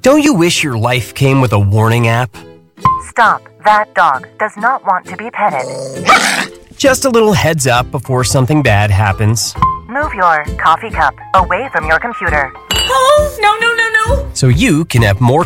Don't you wish your life came with a warning app? Stop. That dog does not want to be petted. Just a little heads up before something bad happens. Move your coffee cup away from your computer. Oh, no. So you can have more